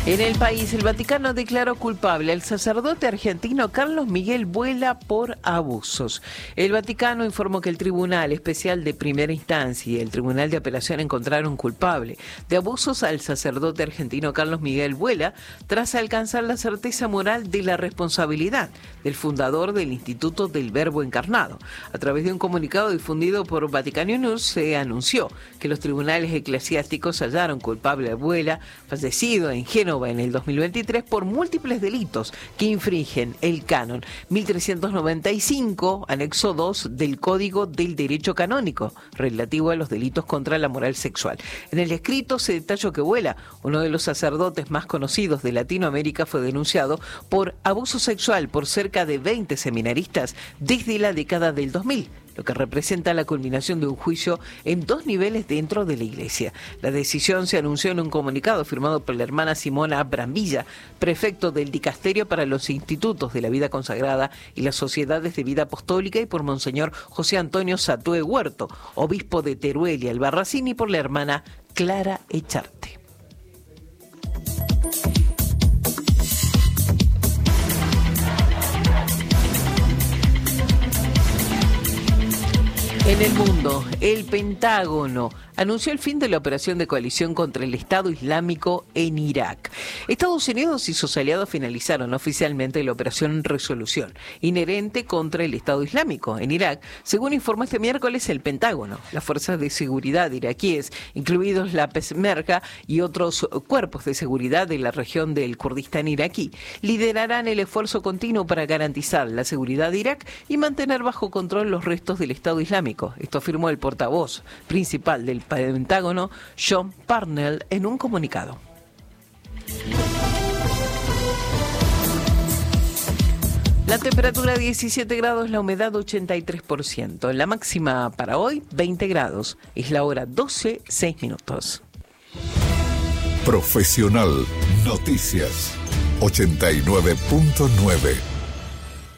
En el país, el Vaticano declaró culpable al sacerdote argentino Carlos Miguel Vuela por abusos. El Vaticano informó que el Tribunal Especial de Primera Instancia y el Tribunal de Apelación encontraron culpable de abusos al sacerdote argentino Carlos Miguel Vuela tras alcanzar la certeza moral de la responsabilidad del fundador del Instituto del Verbo Encarnado. A través de un comunicado difundido por Vaticano News se anunció que los tribunales eclesiásticos hallaron culpable a Vuela, fallecido en Génova en el 2023, por múltiples delitos que infringen el canon 1395, anexo 2 del Código del Derecho Canónico, relativo a los delitos contra la moral sexual. En el escrito se detalló que Vuela, uno de los sacerdotes más conocidos de Latinoamérica, fue denunciado por abuso sexual por cerca de 20 seminaristas desde la década del 2000. Lo que representa la culminación de un juicio en 2 niveles dentro de la Iglesia. La decisión se anunció en un comunicado firmado por la hermana Simona Brambilla, prefecto del Dicasterio para los Institutos de la Vida Consagrada y las Sociedades de Vida Apostólica, y por Monseñor José Antonio Satúe Huerto, obispo de Teruel y Albarracín, y por la hermana Clara Echarte. En el mundo, el Pentágono anunció el fin de la operación de coalición contra el Estado Islámico en Irak. Estados Unidos y sus aliados finalizaron oficialmente la operación Resolución, inherente contra el Estado Islámico en Irak, según informó este miércoles el Pentágono. Las fuerzas de seguridad iraquíes, incluidos la Peshmerga y otros cuerpos de seguridad de la región del Kurdistán iraquí, liderarán el esfuerzo continuo para garantizar la seguridad de Irak y mantener bajo control los restos del Estado Islámico. Esto afirmó el portavoz principal del Pentágono, John Parnell, en un comunicado. La temperatura 17 grados, la humedad 83%. La máxima para hoy 20 grados. Es la hora 12:06. Profesional Noticias 89.9.